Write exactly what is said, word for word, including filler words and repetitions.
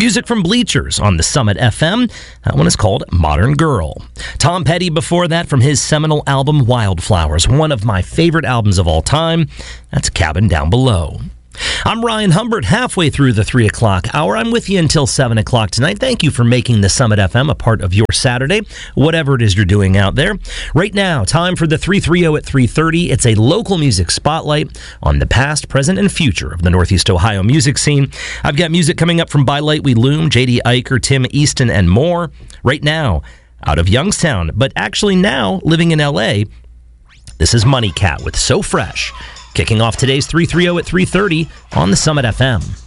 Music from Bleachers on the Summit F M. That one is called Modern Girl. Tom Petty before that from his seminal album Wildflowers, one of my favorite albums of all time. That's Cabin Down Below. I'm Ryan Humbert, halfway through the three o'clock hour. I'm with you until seven o'clock tonight. Thank you for making the Summit F M a part of your Saturday, whatever it is you're doing out there. Right now, time for the three thirty at three thirty. It's a local music spotlight on the past, present, and future of the Northeast Ohio music scene. I've got music coming up from By Light We Loom, J D Iker, Tim Easton, and more. Right now, out of Youngstown, but actually now living in L A, this is Money Cat with So Fresh. Kicking off today's three thirty at three thirty on the Summit F M.